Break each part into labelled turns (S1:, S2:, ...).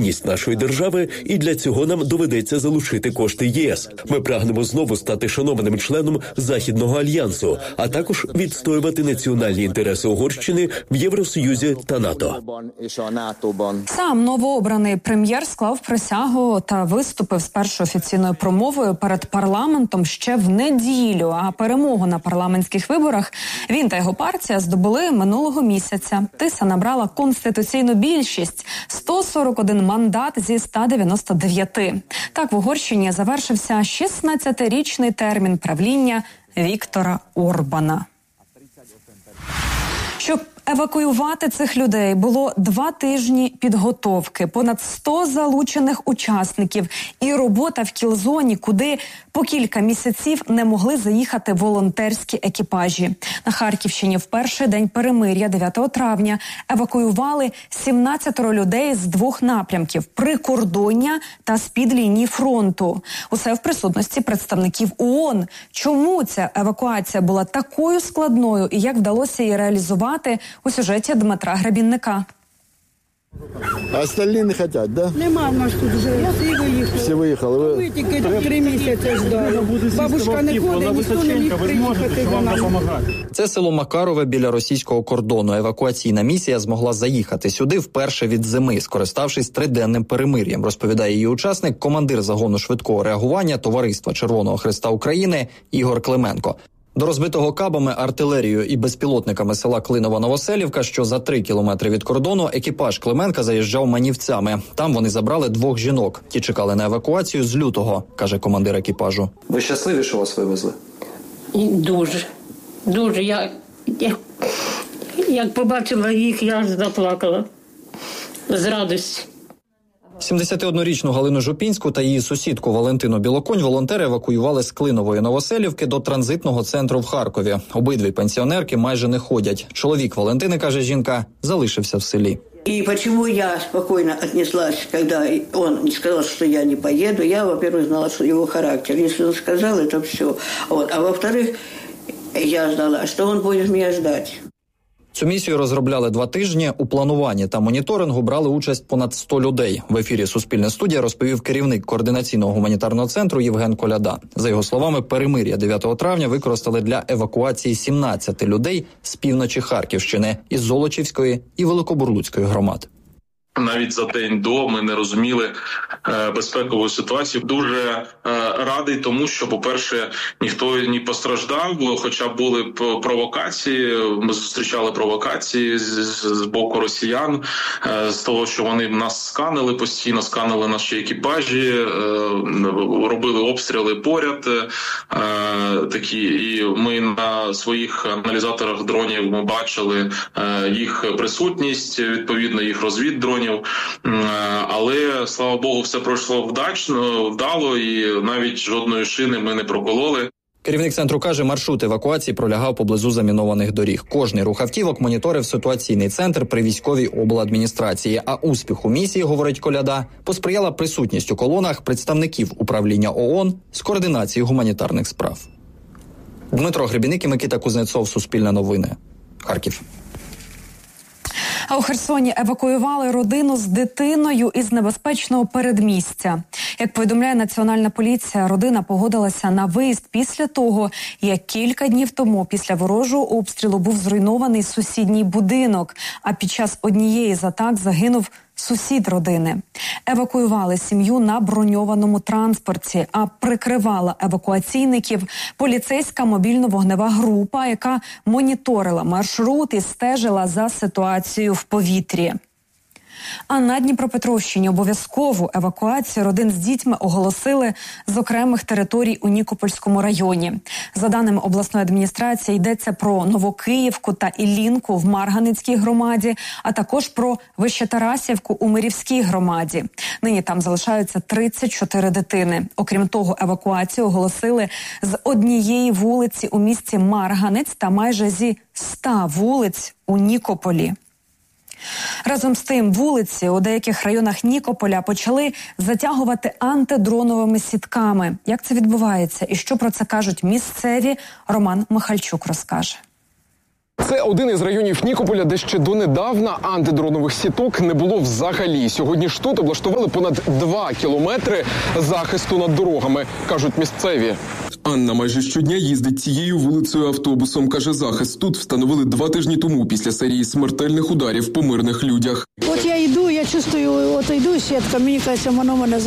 S1: оборонність нашої держави, і для цього нам доведеться залучити кошти ЄС. Ми прагнемо знову стати шанованим членом Західного альянсу, а також відстоювати національні інтереси Угорщини в Євросоюзі та НАТО.
S2: Сам новообраний прем'єр склав присягу та виступив з першою офіційною промовою перед парламентом ще в неділю, а перемогу на парламентських виборах він та його партія здобули минулого місяця. Тиса набрала конституційну більшість – 141 мандат зі 199. Так в Угорщині завершився 16-річний термін правління Віктора Орбана. Щоб евакуювати цих людей, було 2 тижні підготовки, понад 100 залучених учасників і робота в кіл-зоні, куди по кілька місяців не могли заїхати волонтерські екіпажі. На Харківщині в перший день перемир'я 9 травня евакуювали 17 людей з 2 напрямків – прикордоння та з-під лінії фронту. Усе в присутності представників ООН. Чому ця евакуація була такою складною і як вдалося її реалізувати – у сюжеті Дмитра Гребінника.
S3: А остальні не хочуть, да?
S4: Нема в нас тут вже, всі виїхали.
S3: Всі виїхали.
S4: Ми тільки 3 місяці ждали. Бабушка не ходить, ніхто не міг приїхати до нас.
S5: Це село Макарове біля російського кордону. Евакуаційна місія змогла заїхати сюди вперше від зими, скориставшись 3-денним перемир'ям, розповідає її учасник, командир загону швидкого реагування Товариства Червоного Хреста України Ігор Клименко. До розбитого кабами, артилерією і безпілотниками села Клинова-Новоселівка, що за 3 кілометри від кордону, екіпаж Клименка заїжджав манівцями. Там вони забрали 2 жінок. Ті чекали на евакуацію з лютого, каже командир екіпажу.
S6: Ви щасливі, що вас вивезли?
S7: Дуже. Дуже. Як побачила їх, я аж заплакала. З радості.
S5: 71-річну Галину Жупінську та її сусідку Валентину Білоконь волонтери евакуювали з Клинової Новоселівки до транзитного центру в Харкові. Обидві пенсіонерки майже не ходять. Чоловік Валентини, каже жінка, залишився в селі.
S8: И почему я спокойно отнеслась, когда он сказал, что я не поеду? Я, во-первых, знала его характер. Если он сказал, это все. Вот. А во-вторых, я знала, что он будет меня ждать.
S5: Цю місію розробляли 2 тижні. У плануванні та моніторингу брали участь понад 100 людей. В ефірі «Суспільне студія» розповів керівник координаційного гуманітарного центру Євген Коляда. За його словами, перемир'я 9 травня використали для евакуації 17 людей з півночі Харківщини, із Золочівської і Великобурлуцької громад.
S9: Навіть за день до ми не розуміли безпекову ситуацію. Дуже радий тому, що, по-перше, ніхто не постраждав, хоча були провокації. Ми зустрічали провокації з боку росіян, з того, що вони нас сканили постійно, сканили наші екіпажі, робили обстріли поряд. І ми на своїх аналізаторах дронів ми бачили їх присутність, відповідно їх розвіддронів. Але, слава Богу, все пройшло вдало і навіть жодної шини ми не прокололи.
S5: Керівник центру каже, маршрут евакуації пролягав поблизу замінованих доріг. Кожний рух автівок моніторив ситуаційний центр при військовій обладміністрації. А успіху місії, говорить Коляда, посприяла присутність у колонах представників управління ООН з координації гуманітарних справ. Дмитро Гребіник і Микита Кузнецов, Суспільне новини, Харків.
S2: А у Херсоні евакуювали родину з дитиною із небезпечного передмістя. Як повідомляє Національна поліція, родина погодилася на виїзд після того, як кілька днів тому після ворожого обстрілу був зруйнований сусідній будинок, а під час однієї з атак загинув сусід родини. Евакуювали сім'ю на броньованому транспорті, а прикривала евакуаційників поліцейська мобільно-вогнева група, яка моніторила маршрут і стежила за ситуацією в повітрі. А на Дніпропетровщині обов'язкову евакуацію родин з дітьми оголосили з окремих територій у Нікопольському районі. За даними обласної адміністрації, йдеться про Новокиївку та Іллінку в Марганецькій громаді, а також про Вищетарасівку у Мирівській громаді. Нині там залишаються 34 дитини. Окрім того, евакуацію оголосили з однієї вулиці у місті Марганець та майже зі 100 вулиць у Нікополі. Разом з тим, вулиці у деяких районах Нікополя почали затягувати антидроновими сітками. Як це відбувається і що про це кажуть місцеві, Роман Михальчук розкаже.
S6: Це один із районів Нікополя, де ще донедавна антидронових сіток не було взагалі. Сьогодні ж тут облаштували понад 2 кілометри захисту над дорогами, кажуть місцеві. Анна майже щодня їздить цією вулицею автобусом. Каже, захист тут встановили 2 тижні тому після серії смертельних ударів по мирних людях.
S4: От я йду, я чувствую, от йду, сітка, мені кажеться, воно мене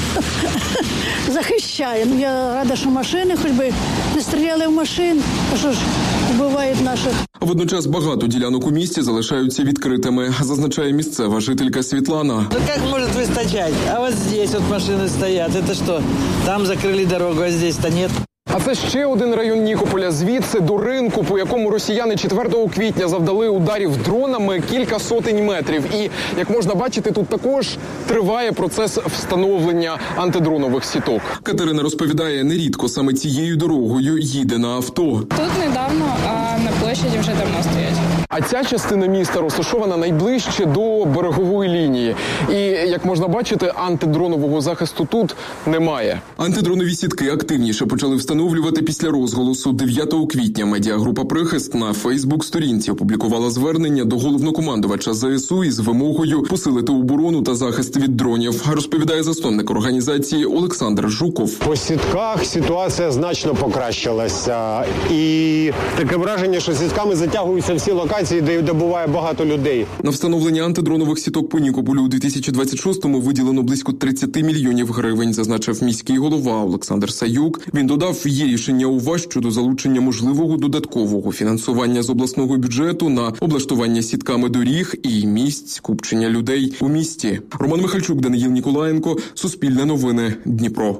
S4: захищає. Ну, я рада, що машини, хоч би не стріляли в машин, а що ж вбивають наших.
S6: Водночас багато ділянок у місті залишаються відкритими, зазначає місцева жителька Світлана.
S10: Ну як може вистачати? А ось здесь от машини стоять. Це що? Там закрили дорогу, а здесь-то нет.
S6: А це ще один район Нікополя, звідси до ринку, по якому росіяни 4 квітня завдали ударів дронами кілька сотень метрів. І, як можна бачити, тут також триває процес встановлення антидронових сіток. Катерина розповідає, нерідко саме цією дорогою їде на авто.
S11: Тут недавно, а на площаді вже давно стоять.
S6: А ця частина міста розташована найближче до берегової лінії. І, як можна бачити, антидронового захисту тут немає. Антидронові сітки активніше почали встановлювати після розголосу. 9 квітня медіагрупа «Прихист» на Фейсбук-сторінці опублікувала звернення до головнокомандувача ЗСУ із вимогою посилити оборону та захист від дронів, розповідає засновник організації Олександр Жуков.
S12: По сітках ситуація значно покращилася. І таке враження, що сітками затягуються всі локації, де буває багато людей.
S6: На встановлення антидронових сіток по Нікополю у 2026-му виділено близько 30 мільйонів гривень, зазначив міський голова Олександр Саюк. Він додав, є рішення УВА щодо залучення можливого додаткового фінансування з обласного бюджету на облаштування сітками доріг і місць скупчення людей у місті. Роман Михальчук, Даниїл Ніколаєнко, Суспільне новини, Дніпро.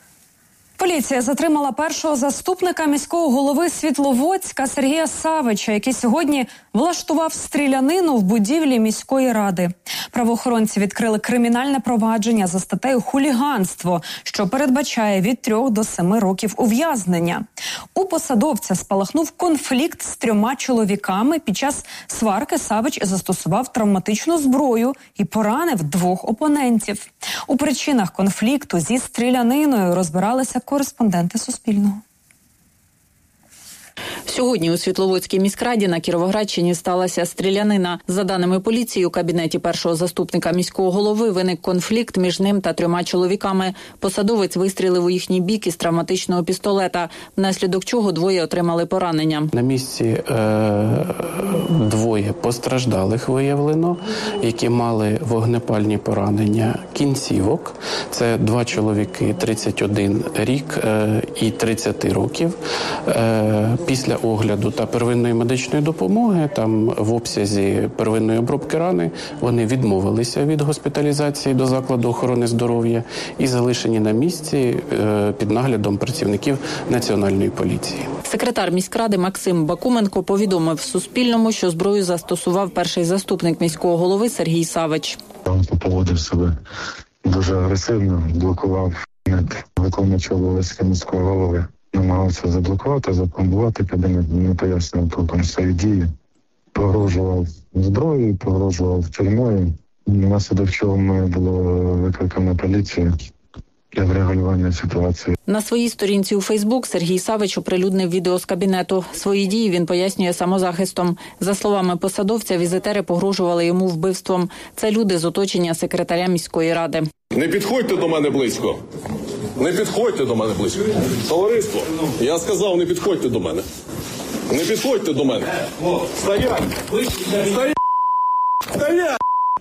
S2: Поліція затримала першого заступника міського голови Світловодська Сергія Савича, який сьогодні влаштував стрілянину в будівлі міської ради. Правоохоронці відкрили кримінальне провадження за статтею «Хуліганство», що передбачає від 3 до 7 років ув'язнення. У посадовця спалахнув конфлікт з 3 чоловіками. Під час сварки Савич застосував травматичну зброю і поранив 2 опонентів. У причинах конфлікту зі стріляниною розбиралися кореспонденти Суспільного.
S13: Сьогодні у Світловодській міськраді на Кіровоградщині сталася стрілянина. За даними поліції, у кабінеті першого заступника міського голови виник конфлікт між ним та 3 чоловіками. Посадовець вистрілив у їхній бік із травматичного пістолета, внаслідок чого 2 отримали поранення.
S14: На місці 2 постраждалих виявлено, які мали вогнепальні поранення кінцівок. Це 2 чоловіки 31 рік і 30 років. Після огляду та первинної медичної допомоги, там в обсязі первинної обробки рани, вони відмовилися від госпіталізації до закладу охорони здоров'я і залишені на місці під наглядом працівників Національної поліції.
S13: Секретар міськради Максим Бакуменко повідомив Суспільному, що зброю застосував перший заступник міського голови Сергій Савич.
S15: Він поводив себе дуже агресивно, блокував виконуючого обов'язки міського голови. Намагався заблокувати, запломбувати кабінет, не пояснював толком свої дії. Погрожував зброєю, погрожував тюрмою. Внаслідок чого ми було викликано поліцію для врегулювання ситуації.
S13: На своїй сторінці у Фейсбук Сергій Савич оприлюднив відео з кабінету. Свої дії він пояснює самозахистом. За словами посадовця, візитери погрожували йому вбивством. Це люди з оточення секретаря міської ради.
S16: Не підходьте до мене близько. Не підходьте до мене близько. Товариство, я сказав, не підходьте до мене. Не підходьте до мене. Стоять! Стоять! Стоять!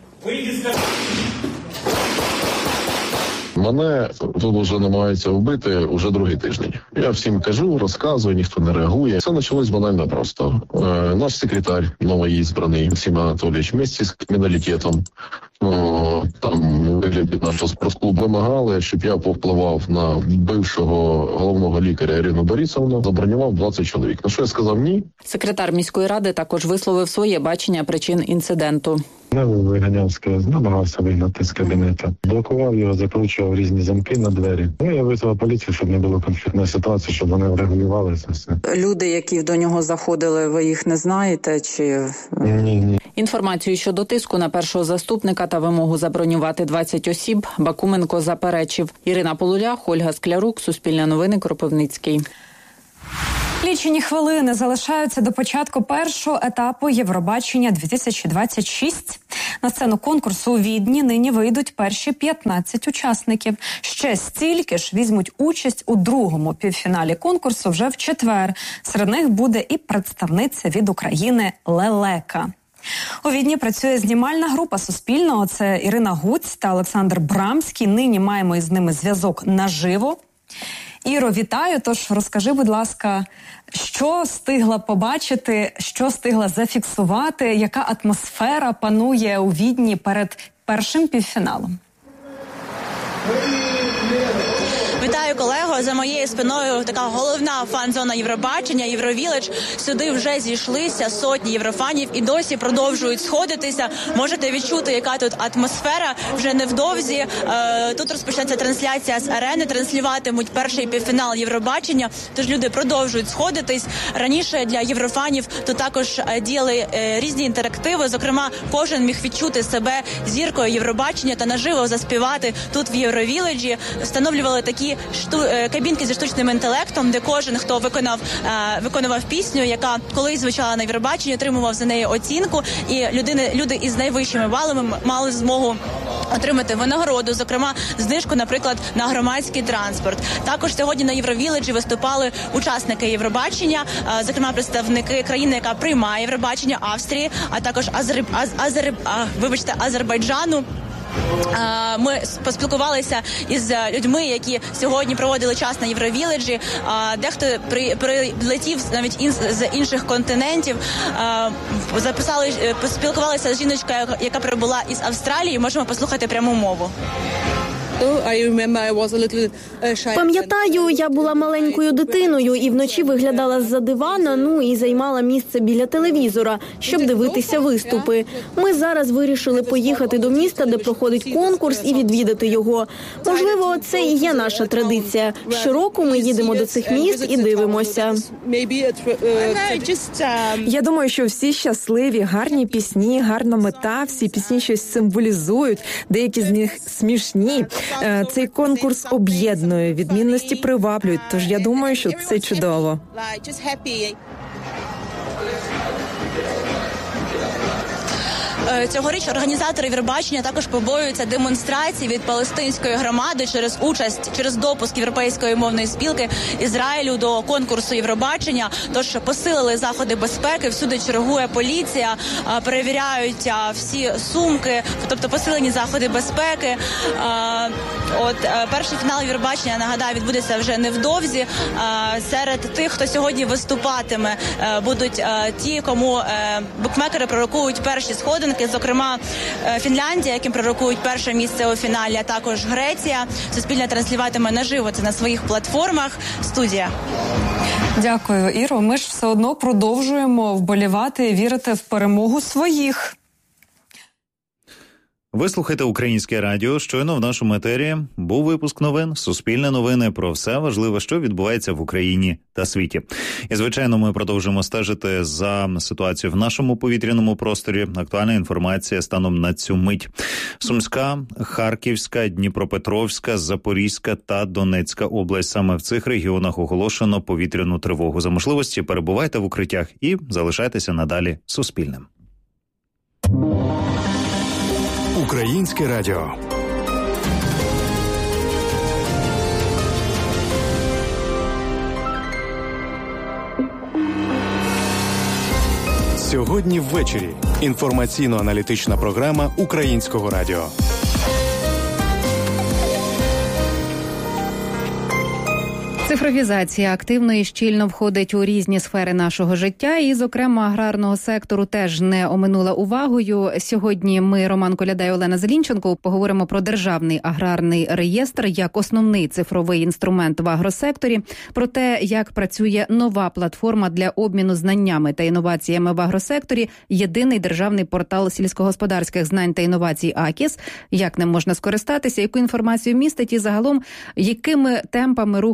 S15: Мене тут вже намагаються вбити уже 2-й тиждень. Я всім кажу, розказую, ніхто не реагує. Це почалось банально просто. Наш секретар, новоізбраний Максим Анатолійович, вместе з криміналітетом, там у вигляді нашого спортклубу, вимагали, щоб я повпливав на бившого головного лікаря Ірину Борисовну, забронював 20 чоловік. На що я сказав ні.
S13: Секретар міської ради також висловив своє бачення причин інциденту.
S15: Я виганяв, намагався вигнати з кабінету. Блокував його, закручував різні замки на двері. Я визвав поліцію, щоб не було конфліктної ситуації, щоб вони врегулювали це все.
S13: Люди, які до нього заходили, ви їх не знаєте? Чи
S15: Ні.
S13: Інформацію щодо тиску на першого заступника та вимогу забронювати 20 осіб Бакуменко заперечив. Ірина Полулях, Ольга Склярук, Суспільне новини, Кропивницький.
S2: Лічені хвилини залишаються до початку першого етапу Євробачення 2026. На сцену конкурсу у Відні нині вийдуть перші 15 учасників. Ще стільки ж візьмуть участь у другому півфіналі конкурсу вже в четвер. Серед них буде і представниця від України Лелека. У Відні працює знімальна група Суспільного. Це Ірина Гуць та Олександр Брамський. Нині маємо із ними зв'язок наживо. Іро, вітаю. Тож розкажи, будь ласка, що встигла побачити, що встигла зафіксувати, яка атмосфера панує у Відні перед першим півфіналом?
S17: Вітаю, колего. За моєю спиною така головна фан-зона Євробачення, Євровіледж. Сюди вже зійшлися сотні єврофанів і досі продовжують сходитися. Можете відчути, яка тут атмосфера. Вже невдовзі тут розпочнеться трансляція з арени, транслюватимуть перший півфінал Євробачення, тож люди продовжують сходитись. Раніше для єврофанів тут також діяли різні інтерактиви, зокрема, кожен міг відчути себе зіркою Євробачення та наживо заспівати тут в Євровіледжі. Встановлювали такі кабінки зі штучним інтелектом, де кожен, хто виконував пісню, яка колись звучала на Євробаченні, отримував за неї оцінку, і люди із найвищими балами мали змогу отримати винагороду, зокрема, знижку, наприклад, на громадський транспорт. Також сьогодні на Євровіледжі виступали учасники Євробачення, зокрема, представники країни, яка приймає Євробачення, Австрії, а також Азербайджану. Ми поспілкувалися із людьми, які сьогодні проводили час на Євровіледжі. Дехто прилетів навіть з інших континентів. Поспілкувалися з жіночкою, яка прибула із Австралії. Можемо послухати пряму мову.
S18: Пам'ятаю, я була маленькою дитиною і вночі виглядала з-за дивана, і займала місце біля телевізора, щоб дивитися виступи. Ми зараз вирішили поїхати до міста, де проходить конкурс, і відвідати його. Можливо, це і є наша традиція. Щороку ми їдемо до цих міст і дивимося.
S19: Я думаю, що всі щасливі, гарні пісні, гарна мета, всі пісні щось символізують, деякі з них смішні. Цей конкурс об'єднує, відмінності приваблюють, тож я думаю, що це чудово.
S17: Цьогоріч організатори Євробачення також побоюються демонстрацій від палестинської громади через допуск Європейської мовної спілки Ізраїлю до конкурсу Євробачення. Тож посилили заходи безпеки, всюди чергує поліція, перевіряють всі сумки, тобто посилені заходи безпеки. Перший фінал Євробачення, нагадаю, відбудеться вже невдовзі. Серед тих, хто сьогодні виступатиме, будуть ті, кому букмекери пророкують перші сходинки. Зокрема, Фінляндія, яким пророкують перше місце у фіналі, а також Греція. Суспільне транслюватиме наживо це на своїх платформах. Студія.
S2: Дякую, Іро. Ми ж все одно продовжуємо вболівати і вірити в перемогу своїх.
S20: Ви слухаєте Українське радіо. Щойно в нашому етері був випуск новин, Суспільне новини про все важливе, що відбувається в Україні та світі. І, звичайно, ми продовжуємо стежити за ситуацією в нашому повітряному просторі. Актуальна інформація станом на цю мить. Сумська, Харківська, Дніпропетровська, Запорізька та Донецька область. Саме в цих регіонах оголошено повітряну тривогу. За можливості перебувайте в укриттях і залишайтеся надалі Суспільним.
S21: Українське радіо. Сьогодні ввечері. Інформаційно-аналітична програма Українського радіо.
S22: Цифровізація активно і щільно входить у різні сфери нашого життя, і, зокрема, аграрного сектору теж не оминула увагою. Сьогодні ми, Роман Коляда і Олена Зелінченко, поговоримо про державний аграрний реєстр як основний цифровий інструмент в агросекторі, про те, як працює нова платформа для обміну знаннями та інноваціями в агросекторі, єдиний державний портал сільськогосподарських знань та інновацій АКІС, як ним можна скористатися, яку інформацію містить і загалом, якими темпами рухається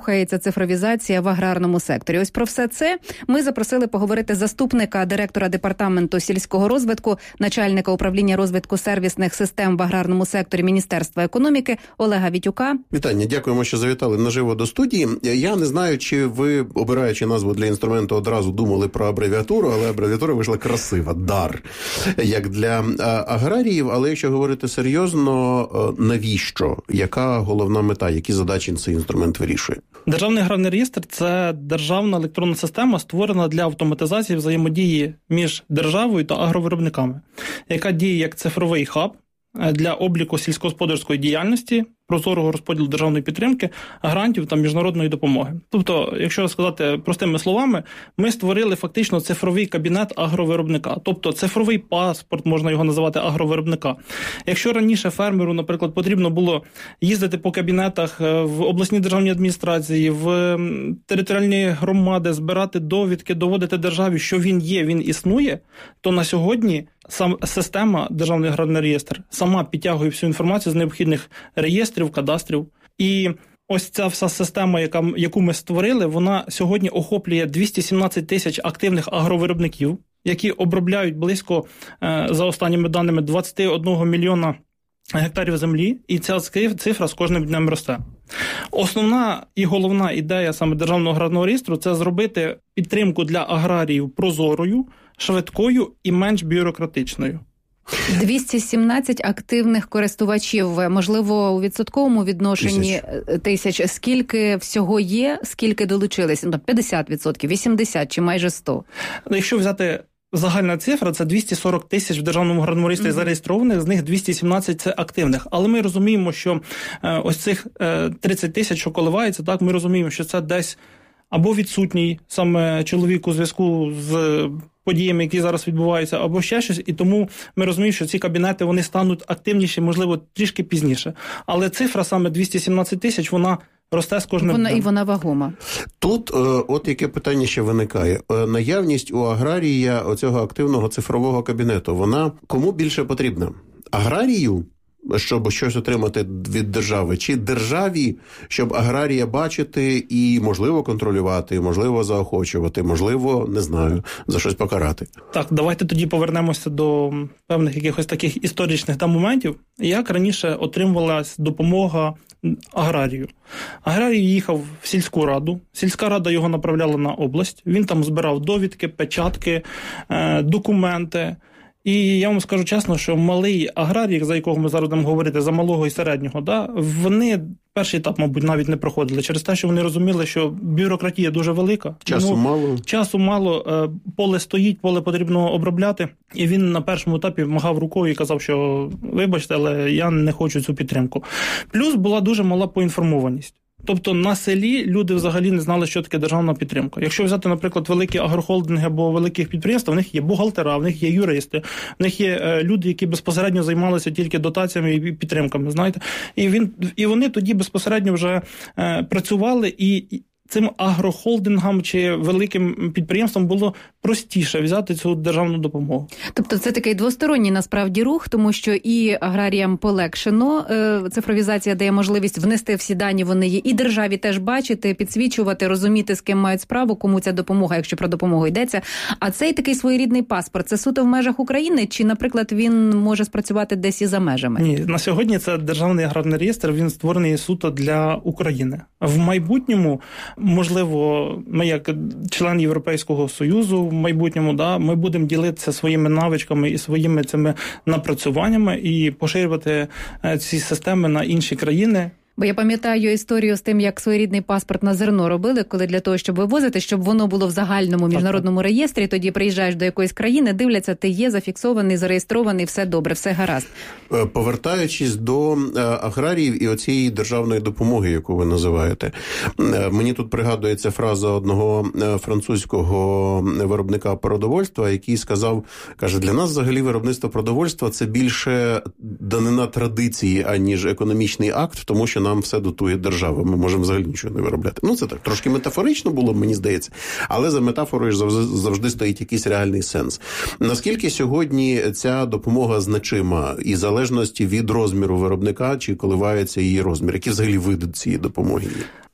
S22: цифровізація в аграрному секторі. Ось про все це ми запросили поговорити заступника директора департаменту сільського розвитку, начальника управління розвитку сервісних систем в аграрному секторі Міністерства економіки Олега Вітюка.
S1: Вітання, дякуємо, що завітали наживо до студії. Я не знаю, чи ви, обираючи назву для інструменту, одразу думали про абревіатуру, але абревіатура вийшла красива – дар, як для аграріїв. Але якщо говорити серйозно, навіщо? Яка головна мета? Які задачі цей інструмент вирішує?
S3: Державний аграрний реєстр – це державна електронна система, створена для автоматизації взаємодії між державою та агровиробниками, яка діє як цифровий хаб для обліку сільськогосподарської діяльності, прозорого розподілу державної підтримки, грантів та міжнародної допомоги. Тобто, якщо сказати простими словами, ми створили фактично цифровий кабінет агровиробника, тобто цифровий паспорт, можна його називати, агровиробника. Якщо раніше фермеру, наприклад, потрібно було їздити по кабінетах в обласній державній адміністрації, в територіальні громади, збирати довідки, доводити державі, що він є, він існує, то на сьогодні система Державний аграрний реєстр сама підтягує всю інформацію з необхідних реєстрів, кадастрів. І ось ця вся система, яку ми створили, вона сьогодні охоплює 217 тисяч активних агровиробників, які обробляють близько, за останніми даними, 21 мільйона гектарів землі, і ця цифра з кожним днем росте. Основна і головна ідея саме Державного аграрного реєстру – це зробити підтримку для аграріїв прозорою, швидкою і менш бюрократичною.
S22: 217 активних користувачів, можливо, у відсотковому відношенні тисяч. Скільки всього є, скільки долучилися? 50%, 80% чи майже 100%?
S3: Якщо взяти загальна цифра, це 240 тисяч в Державному аграрному реєстрі зареєстрованих, з них 217 – це активних. Але ми розуміємо, що ось цих 30 тисяч, що коливається, так, ми розуміємо, що це десь або відсутній саме чоловік у зв'язку з подіями, які зараз відбуваються, або ще щось, і тому ми розуміємо, що ці кабінети, вони стануть активніші, можливо, трішки пізніше. Але цифра саме 217 тисяч, вона росте з кожним днем.
S22: І вона вагома.
S1: Тут от яке питання ще виникає. Наявність у аграрія оцього активного цифрового кабінету, вона кому більше потрібна? Аграрію, щоб щось отримати від держави, чи державі, щоб аграрія бачити і, можливо, контролювати, можливо, заохочувати, можливо, не знаю, за щось покарати? Так,
S3: давайте тоді повернемося до певних якихось таких історичних моментів. Як раніше отримувалась допомога аграрію? Аграрій їхав в сільську раду, сільська рада його направляла на область, він там збирав довідки, печатки, документи. І я вам скажу чесно, що малий аграрій, за якого ми зараз будемо говорити, за малого і середнього, вони перший етап, мабуть, навіть не проходили. Через те, що вони розуміли, що бюрократія дуже велика. Часу мало, поле стоїть, поле потрібно обробляти. І він на першому етапі махав рукою і казав, що вибачте, але я не хочу цю підтримку. Плюс була дуже мала поінформованість. Тобто на селі люди взагалі не знали, що таке державна підтримка. Якщо взяти, наприклад, великі агрохолдинги або великих підприємства, в них є бухгалтера, в них є юристи, в них є люди, які безпосередньо займалися тільки дотаціями і підтримками, знаєте. І вони тоді безпосередньо вже працювали, і цим агрохолдингам чи великим підприємствам було простіше взяти цю державну допомогу.
S22: Тобто це такий двосторонній насправді рух, тому що і аграріям полегшено, цифровізація дає можливість внести всі дані, вони є, і державі теж бачити, підсвічувати, розуміти, з ким мають справу, кому ця допомога, якщо про допомогу йдеться. А цей такий своєрідний паспорт, це суто в межах України, чи, наприклад, він може спрацювати десь і за межами?
S3: Ні, на сьогодні це Державний аграрний реєстр, він створений суто для України. В майбутньому, можливо, ми як член Європейського Союзу в майбутньому, ми будемо ділитися своїми навичками і своїми цими напрацюваннями і поширювати ці системи на інші країни.
S22: Бо я пам'ятаю історію з тим, як своєрідний паспорт на зерно робили, коли для того, щоб вивозити, щоб воно було в загальному міжнародному реєстрі, тоді приїжджаєш до якоїсь країни, дивляться, ти є зафіксований, зареєстрований, все добре, все гаразд.
S1: Повертаючись до аграріїв і оцієї державної допомоги, яку ви називаєте, мені тут пригадується фраза одного французького виробника продовольства, який сказав, каже, для нас взагалі виробництво продовольства – це більше данина традиції, аніж економічний акт, тому що нам все дотує держава, ми можемо взагалі нічого не виробляти. Ну, це так, трошки метафорично було, мені здається, але за метафорою завжди стоїть якийсь реальний сенс. Наскільки сьогодні ця допомога значима і в залежності від розміру виробника, чи коливається її розмір? Які взагалі види цієї допомоги є?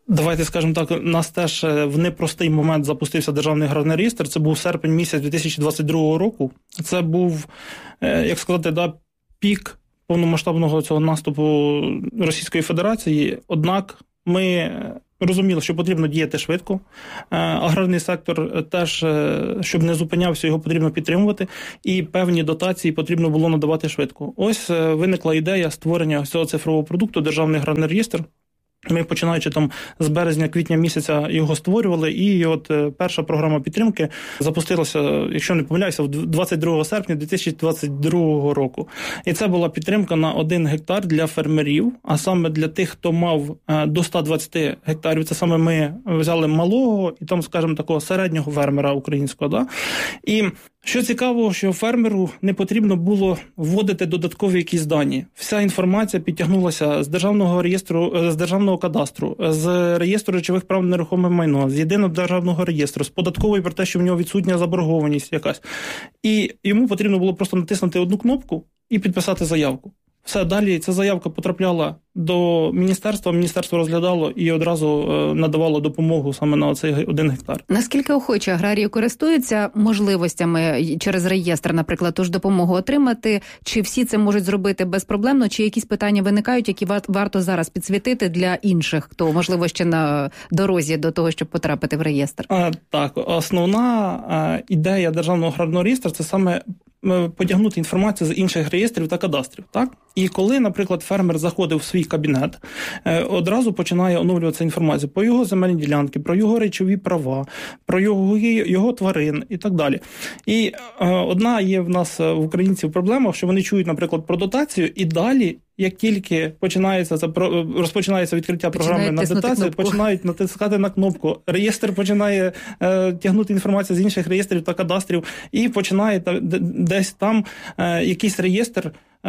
S3: Давайте скажемо так, у нас теж в непростий момент запустився Державний аграрний реєстр. Це був серпень місяць 2022 року. Це був, як сказати, пік повномасштабного цього наступу Російської Федерації. Однак ми розуміли, що потрібно діяти швидко. Аграрний сектор теж, щоб не зупинявся, його потрібно підтримувати. І певні дотації потрібно було надавати швидко. Ось виникла ідея створення цього цифрового продукту Державний аграрний реєстр. Ми, починаючи там з березня-квітня місяця, його створювали, і от перша програма підтримки запустилася, якщо не помиляюся, 22 серпня 2022 року. І це була підтримка на 1 гектар для фермерів, а саме для тих, хто мав до 120 гектарів. Це саме ми взяли малого і там, скажімо, такого середнього фермера українського. Да? І що цікаво, що фермеру не потрібно було вводити додаткові якісь дані. Вся інформація підтягнулася з державного реєстру, з державного кадастру, з реєстру речових прав на нерухоме майно, з єдиного державного реєстру, з податкової про те, що в нього відсутня заборгованість якась. І йому потрібно було просто натиснути одну кнопку і підписати заявку. Все, далі ця заявка потрапляла до міністерства, міністерство розглядало і одразу надавало допомогу саме на цей 1 гектар.
S22: Наскільки охочі аграрії користуються можливостями через реєстр, наприклад, ту ж допомогу отримати? Чи всі це можуть зробити безпроблемно? Чи якісь питання виникають, які варто зараз підсвітити для інших, хто, можливо, ще на дорозі до того, щоб потрапити в реєстр?
S3: Так, основна ідея Державного аграрного реєстру – це саме потягнути інформацію з інших реєстрів та кадастрів. Так? І коли, наприклад, фермер заходив в свій кабінет, одразу починає оновлюватися інформація про його земельні ділянки, про його речові права, про його тварин і так далі. І одна є в нас в українців проблема, що вони чують, наприклад, про дотацію і далі, як тільки розпочинається відкриття програми на дотацію, починають натискати на кнопку. Реєстр починає тягнути інформацію з інших реєстрів та кадастрів і починає десь там якийсь реєстр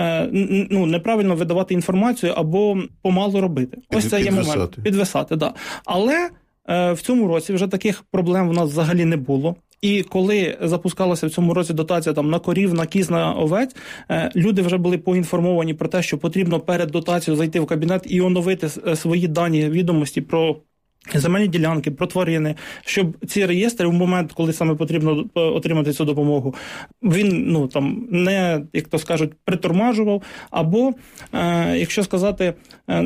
S3: неправильно видавати інформацію або помалу робити. Ось це є момент. Підвисати, да. Але в цьому році вже таких проблем в нас взагалі не було. І коли запускалася в цьому році дотація там на корів, на кіз, на овець, люди вже були поінформовані про те, що потрібно перед дотацією зайти в кабінет і оновити свої дані, відомості про земельні ділянки, про тварини, щоб ці реєстри в момент, коли саме потрібно отримати цю допомогу, він не, як то скажуть, притормажував, або, якщо сказати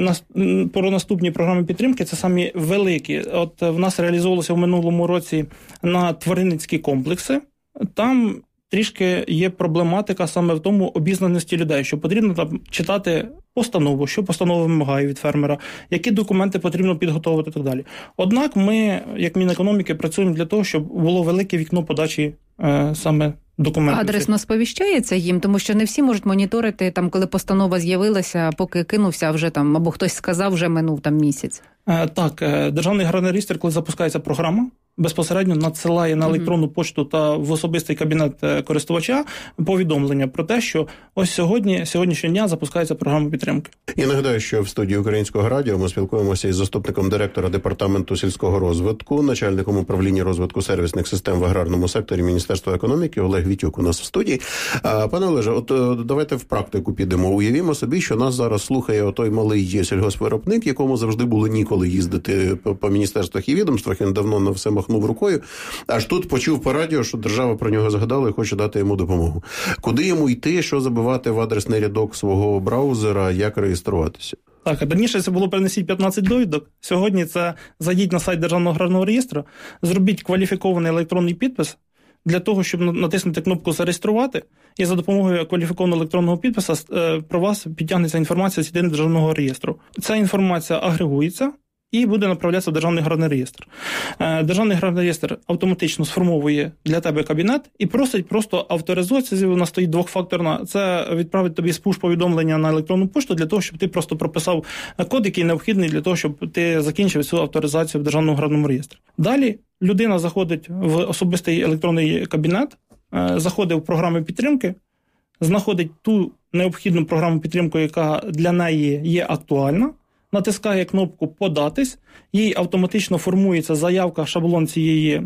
S3: про наступні програми підтримки, це самі великі. От в нас реалізовувалося в минулому році на тваринницькі комплекси, там трішки є проблематика саме в тому обізнаності людей, що потрібно там читати постанову, що постанова вимагає від фермера, які документи потрібно підготовити і так далі. Однак ми, як Мінекономіки, працюємо для того, щоб було велике вікно подачі саме документів.
S22: Адресно сповіщається їм, тому що не всі можуть моніторити, там, коли постанова з'явилася, поки кинувся вже там, або хтось сказав, вже минув там місяць.
S3: Так, Державний аграрний реєстр, коли запускається програма, безпосередньо надсилає на електронну пошту та в особистий кабінет користувача повідомлення про те, що ось сьогоднішнього дня запускається програма підтримки.
S1: Я нагадаю, що в студії Українського радіо ми спілкуємося із заступником директора Департаменту сільського розвитку, начальником управління розвитку сервісних систем в аграрному секторі Міністерства економіки Олег Вітюк у нас в студії. Пане Олеже, от давайте в практику підемо. Уявімо собі, що нас зараз слухає отой малий сільгоспвиробник, якому завжди було ніколи їздити по міністерствах і відомствах, він давно на все махнув рукою, аж тут почув по радіо, що держава про нього згадала і хоче дати йому допомогу. Куди йому йти, що забивати в адресний рядок свого браузера, як реєструватися?
S3: Так, раніше це було принесіть 15 довідок, сьогодні це зайдіть на сайт Державного аграрного реєстру, зробіть кваліфікований електронний підпис, для того, щоб натиснути кнопку «Зареєструвати», і за допомогою кваліфікованого електронного підпису про вас підтягнеться інформація з єдиного державного реєстру. Ця інформація агрегується і буде направлятися в Державний аграрний реєстр. Державний аграрний реєстр автоматично сформовує для тебе кабінет і просить просто авторизацію, вона стоїть двохфакторна, це відправить тобі спуш-повідомлення на електронну пошту для того, щоб ти просто прописав код, який необхідний для того, щоб ти закінчив цю авторизацію в Державному аграрному реєстрі. Далі людина заходить в особистий електронний кабінет, заходить в програми підтримки, знаходить ту необхідну програму підтримки, яка для неї є актуальна, натискає кнопку «Податись», їй автоматично формується заявка, шаблон цієї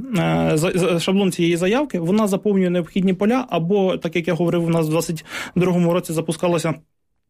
S3: заявки, вона заповнює необхідні поля, або, так як я говорив, у нас в 2022 році запускалася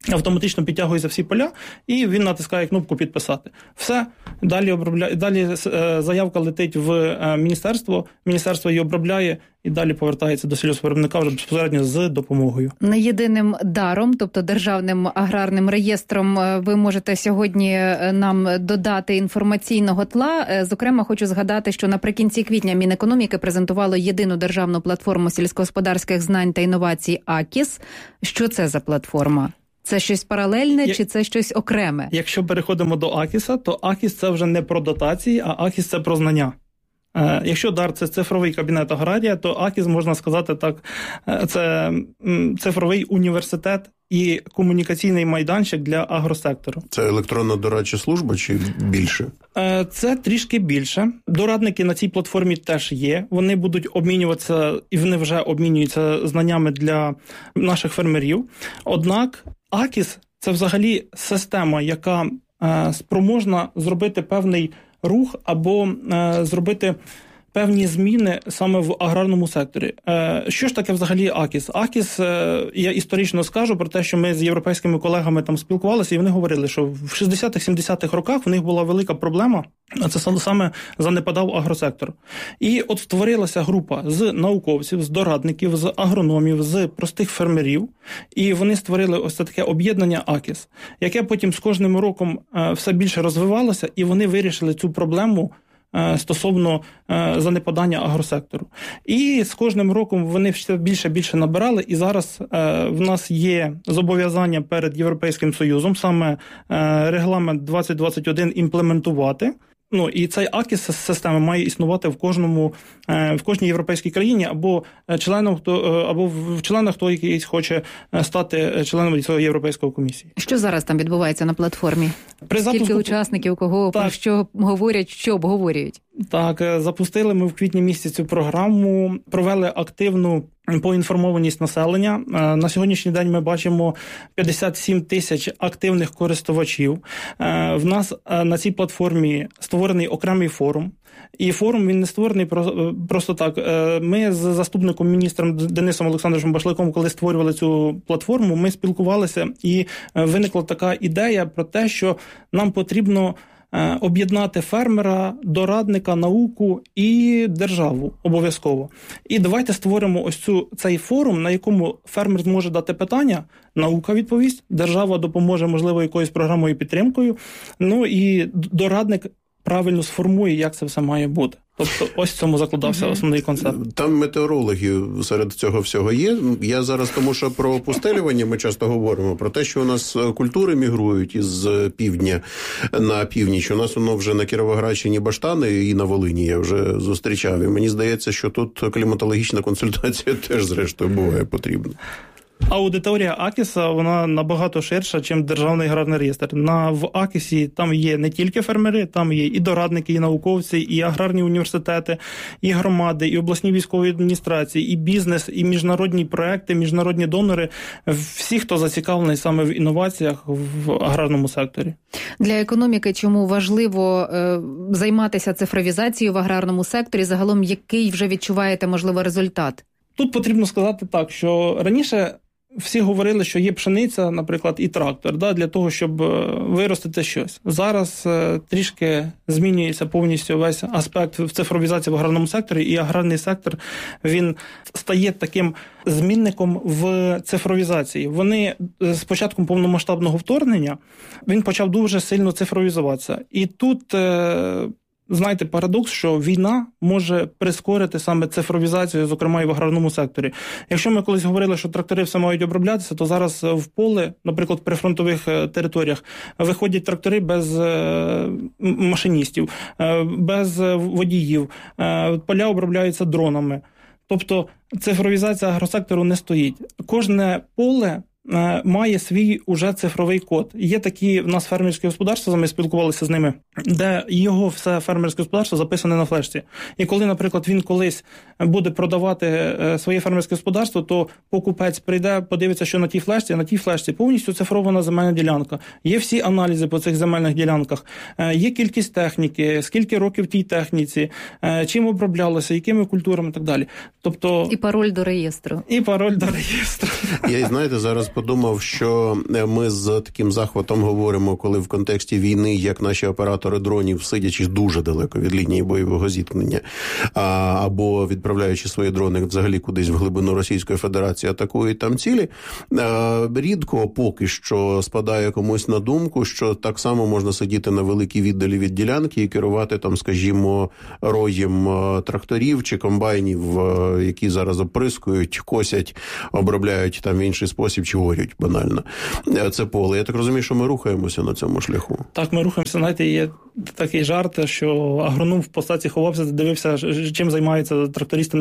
S3: автоматично підтягуються всі поля, і він натискає кнопку «Підписати». Все, далі заявка летить в міністерство її обробляє, і далі повертається до сільгоспвиробника вже безпосередньо з допомогою.
S22: Не єдиним даром, тобто Державним аграрним реєстром, ви можете сьогодні нам додати інформаційного тла. Зокрема, хочу згадати, що наприкінці квітня Мінекономіки презентувало єдину державну платформу сільськогосподарських знань та інновацій АКІС. Що це за платформа? Це щось паралельне чи це щось окреме?
S3: Якщо переходимо до АКІСа, то АКІС – це вже не про дотації, а АКІС – це про знання. Якщо дар – це цифровий кабінет аграрія, то АКІС, можна сказати так, це цифровий університет і комунікаційний майданчик для агросектору.
S1: Це електронна дорадча служба чи більше?
S3: Це трішки більше. Дорадники на цій платформі теж є. Вони будуть обмінюватися, і вони вже обмінюються знаннями для наших фермерів. Однак АКІС – це взагалі система, яка спроможна зробити певний рух або зробити певні зміни саме в аграрному секторі. Що ж таке взагалі АКІС? АКІС, я історично скажу про те, що ми з європейськими колегами там спілкувалися, і вони говорили, що в 60-х, 70-х роках в них була велика проблема, а це саме занепадав агросектор. І от створилася група з науковців, з дорадників, з агрономів, з простих фермерів, і вони створили ось це таке об'єднання АКІС, яке потім з кожним роком все більше розвивалося, і вони вирішили цю проблему стосовно занепадання агросектору. І з кожним роком вони все більше набирали, і зараз в нас є зобов'язання перед Європейським Союзом саме регламент 2021 імплементувати. І цей АКІС-система має існувати в кожній європейській країні або в членах, хто якийсь хоче стати членом цієї Європейської комісії.
S22: Що зараз там відбувається на платформі? Скільки учасників, кого, про що говорять, що обговорюють?
S3: Так, запустили ми в квітні місяці цю програму, провели активну поінформованість населення. На сьогоднішній день ми бачимо 57 тисяч активних користувачів. В нас на цій платформі створений окремий форум. І форум, він не створений просто так. Ми з заступником міністром Денисом Олександровичем Башликом, коли створювали цю платформу, ми спілкувалися, і виникла така ідея про те, що нам потрібно об'єднати фермера, дорадника, науку і державу обов'язково. І давайте створимо ось цей форум, на якому фермер зможе дати питання, наука відповість, держава допоможе, можливо, якоюсь програмою і підтримкою, і дорадник правильно сформує, як це все має бути. Тобто ось в цьому закладався основний концепт.
S1: Там метеорологи серед цього всього є. Я зараз, тому що про опустелювання ми часто говоримо, про те, що у нас культури мігрують із півдня на північ. У нас воно вже на Кіровоградщині баштани і на Волині я вже зустрічав. І мені здається, що тут кліматологічна консультація теж, зрештою, буває потрібна.
S3: Аудиторія АКІСа, вона набагато ширша, ніж Державний аграрний реєстр. В АКІСі там є не тільки фермери, там є і дорадники, і науковці, і аграрні університети, і громади, і обласні військові адміністрації, і бізнес, і міжнародні проекти, міжнародні донори. Всі, хто зацікавлений саме в інноваціях в аграрному секторі.
S22: Для економіки чому важливо займатися цифровізацією в аграрному секторі? Загалом, який вже відчуваєте, можливо, результат?
S3: Тут потрібно сказати так, що раніше всі говорили, що є пшениця, наприклад, і трактор, для того, щоб виростити щось. Зараз трішки змінюється повністю весь аспект в цифровізації в аграрному секторі, і аграрний сектор, він стає таким змінником в цифровізації. Вони з початком повномасштабного вторгнення, він почав дуже сильно цифровізуватися. І тут знаєте, парадокс, що війна може прискорити саме цифровізацію, зокрема і в аграрному секторі. Якщо ми колись говорили, що трактори все мають оброблятися, то зараз в поле, наприклад, при фронтових територіях, виходять трактори без машиністів, без водіїв, поля обробляються дронами. Тобто цифровізація агросектору не стоїть. Кожне поле має свій уже цифровий код. Є такі в нас фермерські господарства, ми спілкувалися з ними, де його все фермерське господарство записане на флешці. І коли, наприклад, він колись буде продавати своє фермерське господарство, то покупець прийде, подивиться, що на тій флешці повністю цифрована земельна ділянка. Є всі аналізи по цих земельних ділянках, є кількість техніки, скільки років тій техніці, чим оброблялося, якими культурами і так далі. Тобто...
S22: І пароль до реєстру.
S1: Я, знаєте, зараз подумав, що ми з таким захватом говоримо, коли в контексті війни, як наші оператори дронів, сидячи дуже далеко від лінії бойового зіткнення, або відправляючи свої дрони взагалі кудись в глибину Російської Федерації, атакують там цілі, рідко поки що спадає комусь на думку, що так само можна сидіти на великій віддалі від ділянки і керувати там, скажімо, роєм тракторів чи комбайнів, які зараз оприскують, косять, обробляють там в інший спосіб чи орють банально це поле. Я так розумію, що ми рухаємося на цьому шляху.
S3: Так, ми рухаємося. Знаєте, є такий жарт, що агроном в посадці ховався, дивився, чим займаються трактористи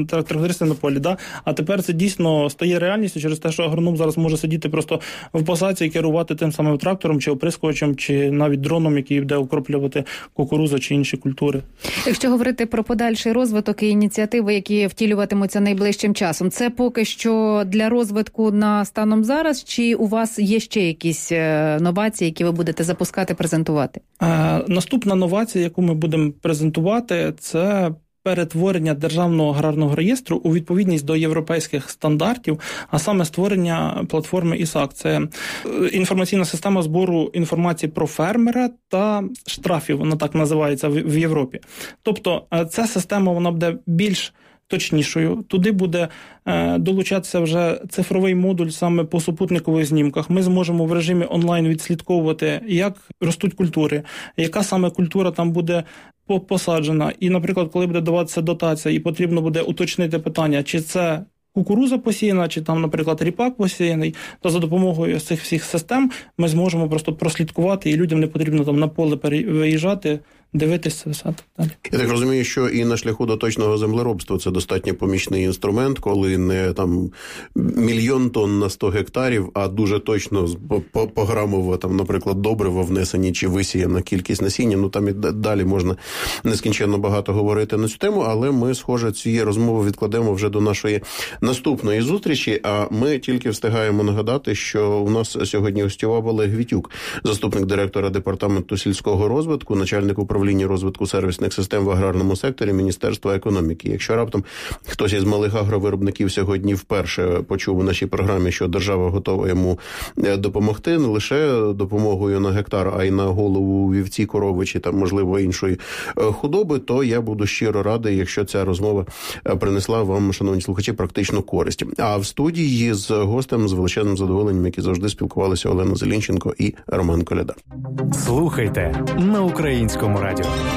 S3: на полі. Да? А тепер це дійсно стає реальністю через те, що агроном зараз може сидіти просто в посадці і керувати тим самим трактором, чи оприскувачем, чи навіть дроном, який буде окроплювати кукурудзу чи інші культури.
S22: Якщо говорити про подальший розвиток і ініціативи, які втілюватимуться найближчим часом, це поки що для розвитку на станом зараз, чи у вас є ще якісь новації, які ви будете запускати, презентувати?
S3: Наступна новація, яку ми будемо презентувати, це перетворення Державного аграрного реєстру у відповідність до європейських стандартів, а саме створення платформи ІСАК. Це інформаційна система збору інформації про фермера та штрафів, вона так називається в Європі. Тобто ця система, вона буде більш точнішою. Туди буде долучатися вже цифровий модуль саме по супутникових знімках. Ми зможемо в режимі онлайн відслідковувати, як ростуть культури, яка саме культура там буде посаджена. І, наприклад, коли буде даватися дотація і потрібно буде уточнити питання, чи це кукуруза посіяна, чи там, наприклад, ріпак посіяний, то за допомогою цих всіх систем ми зможемо просто прослідкувати, і людям не потрібно там на поле виїжджати, дивитися, все так далі.
S1: Я так розумію, що і на шляху до точного землеробства це достатньо помічний інструмент, коли не там 1 мільйон тонн на 100 гектарів, а дуже точно пограмово, там, наприклад, добриво внесені чи висіяна кількість насіння. Ну там і далі можна нескінченно багато говорити на цю тему, але ми, схоже, цієї розмови відкладемо вже до нашої наступної зустрічі, а ми тільки встигаємо нагадати, що у нас сьогодні гостював Олег Вітюк, заступник директора Департаменту сільського розвитку, начальник управління розвитку сервісних систем в аграрному секторі Міністерства економіки. Якщо раптом хтось із малих агровиробників сьогодні вперше почув у нашій програмі, що держава готова йому допомогти, не лише допомогою на гектар, а й на голову вівці, корови чи там, можливо, іншої худоби, то я буду щиро радий, якщо ця розмова принесла вам, шановні слухачі, практичну користь. А в студії з гостем з величезним задоволенням, які завжди спілкувалися, Олена Зелінченко і Роман Коляда.
S21: Слухайте на Українському радіо.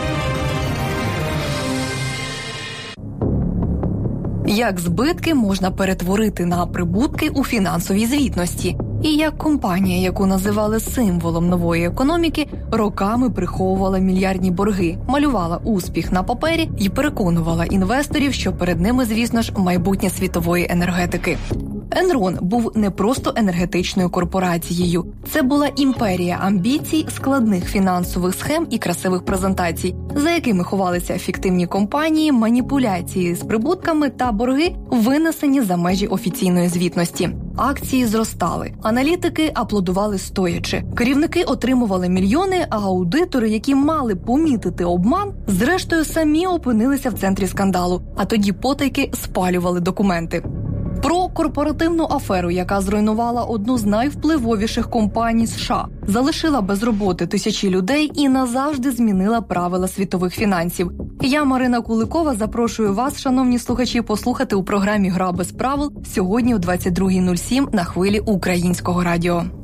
S7: Як збитки можна перетворити на прибутки у фінансовій звітності? І як компанія, яку називали символом нової економіки, роками приховувала мільярдні борги, малювала успіх на папері і переконувала інвесторів, що перед ними, звісно ж, майбутнє світової енергетики. Енрон був не просто енергетичною корпорацією. Це була імперія амбіцій, складних фінансових схем і красивих презентацій, за якими ховалися фіктивні компанії, маніпуляції з прибутками та борги, винесені за межі офіційної звітності. Акції зростали, аналітики аплодували стоячи, керівники отримували мільйони, а аудитори, які мали помітити обман, зрештою самі опинилися в центрі скандалу, а тоді потайки спалювали документи. Про корпоративну аферу, яка зруйнувала одну з найвпливовіших компаній США, залишила без роботи тисячі людей і назавжди змінила правила світових фінансів. Я, Марина Куликова, запрошую вас, шановні слухачі, послухати у програмі «Гра без правил» сьогодні о 22:07 на хвилі Українського радіо.